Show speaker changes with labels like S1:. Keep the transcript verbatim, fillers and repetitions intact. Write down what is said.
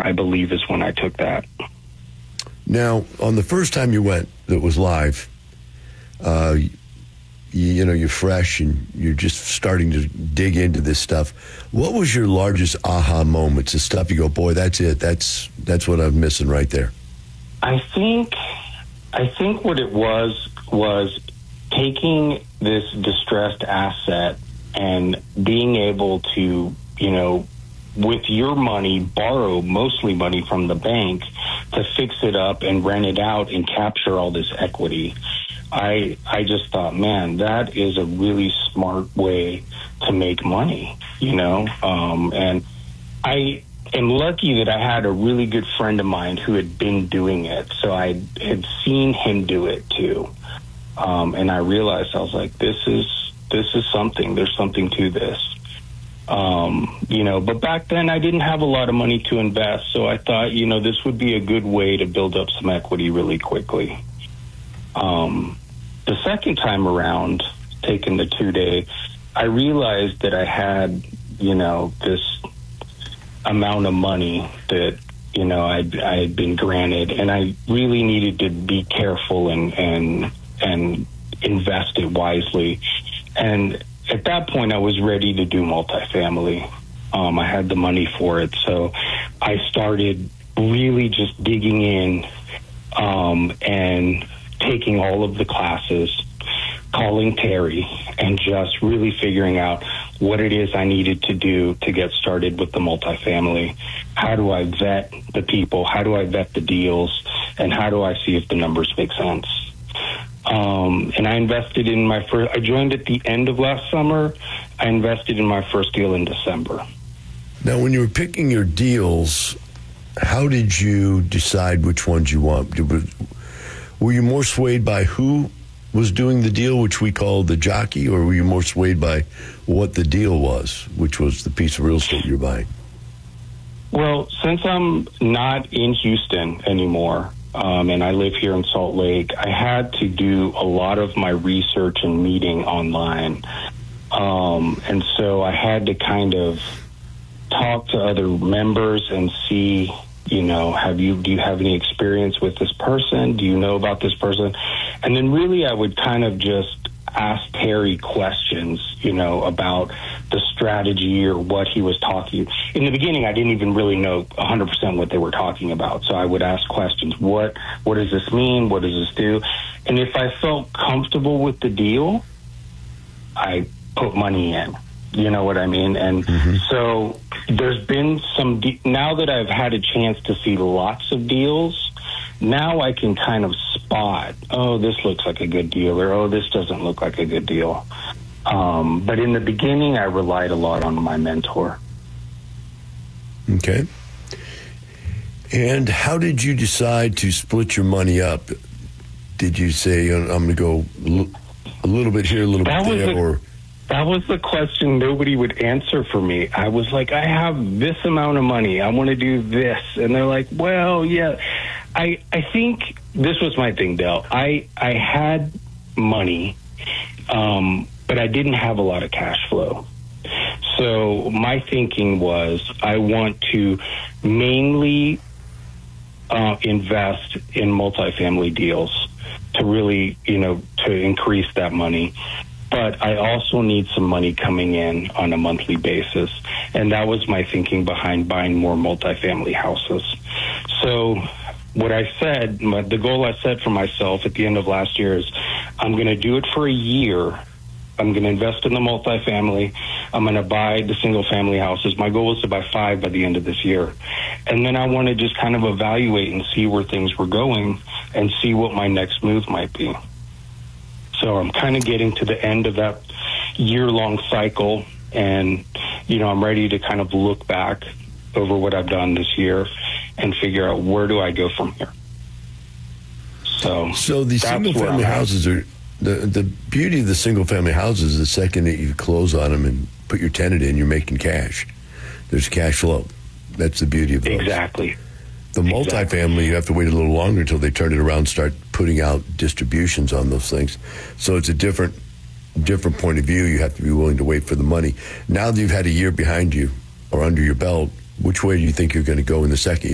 S1: I believe, is when I took that.
S2: Now, on the first time you went that was live, uh, you, you know, you're fresh and you're just starting to dig into this stuff. What was your largest aha moments? The stuff you go, boy, that's it. That's that's what I'm missing right there.
S1: I think, I think what it was was taking this distressed asset and being able to, you know, with your money, borrow mostly money from the bank to fix it up and rent it out and capture all this equity. I I just thought, man, that is a really smart way to make money, you know? Um, and I am lucky that I had a really good friend of mine who had been doing it. So I had seen him do it too. Um, and I realized, I was like, this is, this is something, there's something to this. Um, you know, but back then I didn't have a lot of money to invest. So I thought, you know, this would be a good way to build up some equity really quickly. Um, the second time around, taking the two day, I realized that I had, you know, this amount of money that, you know, I'd, I had been granted, and I really needed to be careful and, and, and invest it wisely. And at that point, I was ready to do multifamily. Um, I had the money for it. So I started really just digging in um, and taking all of the classes, calling Terry, and just really figuring out what it is I needed to do to get started with the multifamily. How do I vet the people? How do I vet the deals? And how do I see if the numbers make sense? Um, and I invested in my first, I joined at the end of last summer. I invested in my first deal in December.
S2: Now, when you were picking your deals, how did you decide which ones you want? Were you more swayed by who was doing the deal, which we call the jockey, or were you more swayed by what the deal was, which was the piece of real estate you're buying?
S1: Well, since I'm not in Houston anymore, Um, and I live here in Salt Lake, I had to do a lot of my research and meeting online. Um, and so I had to kind of talk to other members and see, you know, have you, do you have any experience with this person? Do you know about this person? And then really I would kind of just ask Terry questions, you know, about the strategy or what he was talking. In the beginning, I didn't even really know one hundred percent what they were talking about. So I would ask questions. What, what does this mean? What does this do? And if I felt comfortable with the deal, I put money in. You know what I mean? And mm-hmm. so there's been some, de- now that I've had a chance to see lots of deals, now I can kind of spot, oh, this looks like a good deal, or oh, this doesn't look like a good deal. Um, but in the beginning, I relied a lot on my mentor.
S2: Okay. And how did you decide to split your money up? Did you say, I'm going to go a little bit here, a little
S1: that
S2: bit there,
S1: the,
S2: or...
S1: That was the question nobody would answer for me. I was like, I have this amount of money. I want to do this. And they're like, well, yeah. I I think this was my thing, Dale. I, I had money, um, but I didn't have a lot of cash flow. So my thinking was I want to mainly uh, invest in multifamily deals to really, you know, to increase that money. But I also need some money coming in on a monthly basis. And that was my thinking behind buying more multifamily houses. So what I said, my, the goal I set for myself at the end of last year is I'm going to do it for a year. I'm going to invest in the multifamily. I'm going to buy the single family houses. My goal is to buy five by the end of this year. And then I want to just kind of evaluate and see where things were going and see what my next move might be. So I'm kind of getting to the end of that year-long cycle, and, you know, I'm ready to kind of look back over what I've done this year and figure out where do I go from here. So,
S2: so the single-family houses are, the, the beauty of the single-family houses is the second that you close on them and put your tenant in, you're making cash. There's cash flow. That's the beauty of those.
S1: Exactly.
S2: The multifamily, exactly. You have to wait a little longer until they turn it around and start putting out distributions on those things. So it's a different different point of view. You have to be willing to wait for the money. Now that you've had a year behind you or under your belt, which way do you think you're going to go in the second year?